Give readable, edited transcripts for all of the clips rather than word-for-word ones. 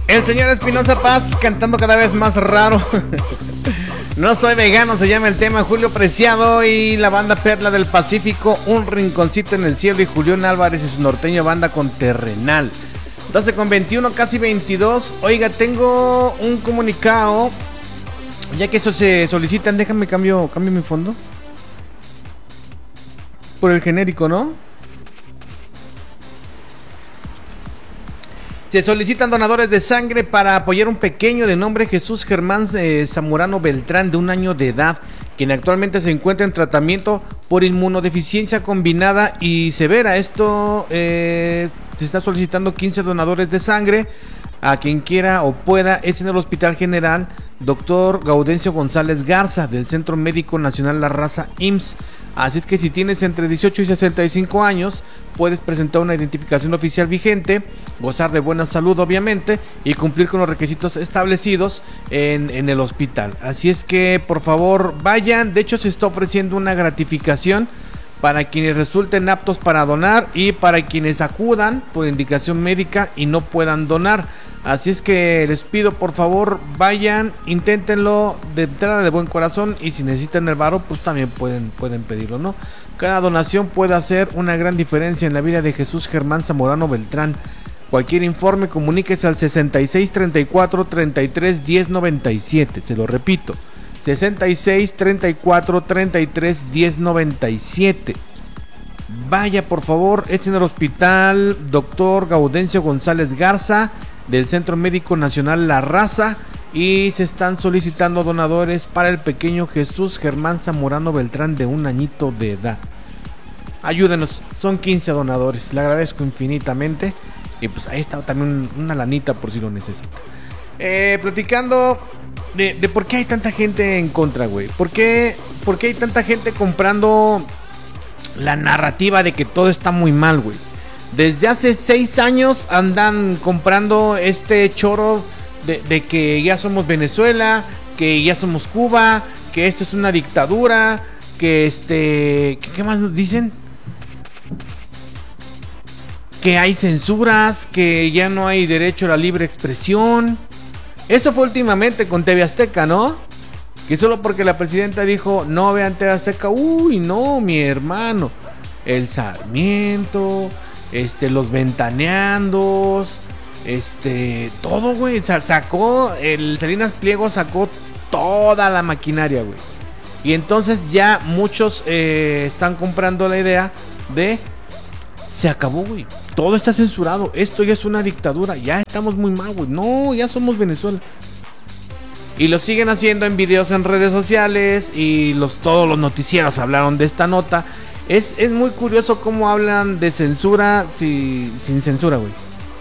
El señor Espinosa Paz cantando cada vez más raro. No soy vegano, se llama el tema. Julio Preciado y la banda Perla del Pacífico, Un Rinconcito en el Cielo, y Julián Álvarez y su norteño banda con Terrenal. 12:21, casi 22. Oiga, tengo un comunicado. Ya que eso se solicitan, déjame cambio mi fondo por el genérico, ¿no? Se solicitan donadores de sangre para apoyar un pequeño de nombre Jesús Germán Zamorano Beltrán, de 1 año de edad, quien actualmente se encuentra en tratamiento por inmunodeficiencia combinada y severa. Esto se está solicitando 15 donadores de sangre. A quien quiera o pueda, es en el Hospital General Dr. Gaudencio González Garza del Centro Médico Nacional La Raza IMSS. Así es que si tienes entre 18 y 65 años, puedes presentar una identificación oficial vigente, gozar de buena salud obviamente y cumplir con los requisitos establecidos en el hospital. Así es que por favor vayan. De hecho se está ofreciendo una gratificación para quienes resulten aptos para donar y para quienes acudan por indicación médica y no puedan donar. Así es que les pido por favor vayan, inténtenlo de entrada de buen corazón, y si necesitan el varo pues también pueden pedirlo, ¿no? Cada donación puede hacer una gran diferencia en la vida de Jesús Germán Zamorano Beltrán. Cualquier informe, comuníquese al 66 34 33 10 97. Se lo repito, 66 34 33 10 97. Vaya por favor, es en el Hospital Dr. Gaudencio González Garza del Centro Médico Nacional La Raza, y se están solicitando donadores para el pequeño Jesús Germán Zamorano Beltrán, de 1 añito de edad. Ayúdenos, son 15 donadores, le agradezco infinitamente, y pues ahí está también una lanita por si lo necesita. Platicando de por qué hay tanta gente en contra, güey. ¿Por qué hay tanta gente comprando la narrativa de que todo está muy mal, güey? Desde hace 6 años andan comprando este choro de que ya somos Venezuela, que ya somos Cuba, que esto es una dictadura, que ¿qué más nos dicen? Que hay censuras, que ya no hay derecho a la libre expresión. Eso fue últimamente con TV Azteca, ¿no? Que solo porque la presidenta dijo no vean TV Azteca, uy, no, mi hermano, el Sarmiento, los Ventaneandos, todo, güey, sacó, el Salinas Pliego sacó toda la maquinaria, güey. Y entonces ya muchos están comprando la idea de se acabó, güey. Todo está censurado. Esto ya es una dictadura. Ya estamos muy mal, güey. No, ya somos Venezuela. Y lo siguen haciendo en videos en redes sociales. Y todos los noticieros hablaron de esta nota. Es muy curioso cómo hablan de censura sin censura, güey.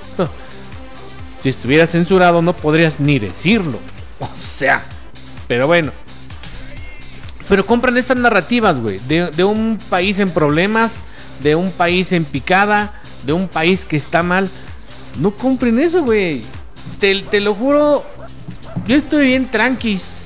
Si estuviera censurado no podrías ni decirlo. O sea. Pero bueno. Pero compran estas narrativas, güey. De un país en problemas. De un país en picada. De un país que está mal. No compren eso, güey. Te lo juro. Yo estoy bien tranquis.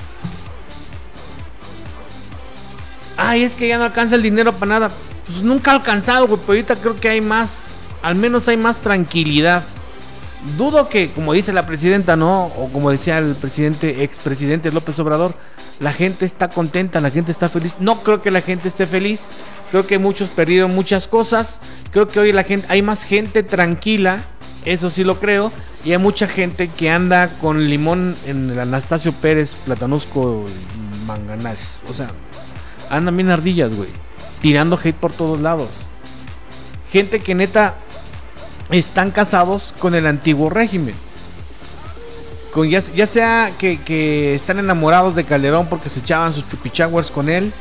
Ay, es que ya no alcanza el dinero para nada. Pues nunca ha alcanzado, güey. Pero ahorita creo que hay más. Al menos hay más tranquilidad. Dudo que, como dice la presidenta, ¿no? O como decía el expresidente López Obrador, la gente está contenta, la gente está feliz. No creo que la gente esté feliz. Creo que muchos perdieron muchas cosas. Creo que hoy hay más gente tranquila. Eso sí lo creo. Y hay mucha gente que anda con limón en el Anastasio Pérez, Platanusco, Manganales. O sea, andan bien ardillas, güey. Tirando hate por todos lados. Gente que neta están casados con el antiguo régimen. Ya sea que están enamorados de Calderón porque se echaban sus chupichawers con él.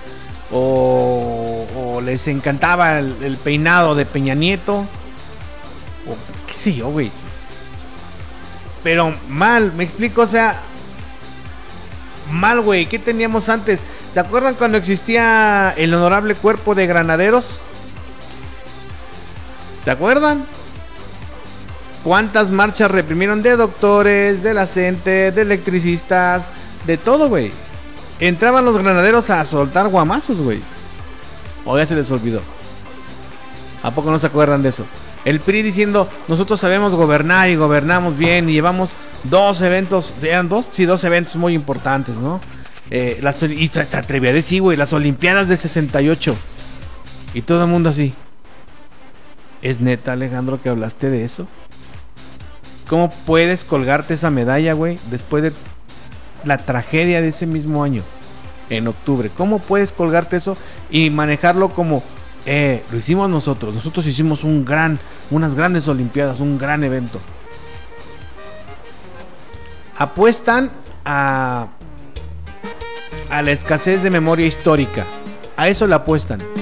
O les encantaba el peinado de Peña Nieto. O qué sé yo, güey. Pero mal, me explico, o sea, mal, güey. ¿Qué teníamos antes? ¿Se acuerdan cuando existía el honorable cuerpo de granaderos? ¿Se acuerdan? ¿Cuántas marchas reprimieron de doctores, de la gente, de electricistas, de todo, güey? Entraban los granaderos a soltar guamazos, güey. O ya se les olvidó. ¿A poco no se acuerdan de eso? El PRI diciendo, nosotros sabemos gobernar y gobernamos bien y llevamos dos eventos, eran dos, sí, dos eventos muy importantes, ¿no? Y se atrevía a decir, güey, las Olimpiadas de 68. Y todo el mundo así. ¿Es neta, Alejandro, que hablaste de eso? ¿Cómo puedes colgarte esa medalla, güey, después de la tragedia de ese mismo año, en octubre? ¿Cómo puedes colgarte eso y manejarlo como lo hicimos nosotros? Nosotros hicimos unas grandes Olimpiadas, un gran evento. Apuestan a la escasez de memoria histórica. A eso le apuestan.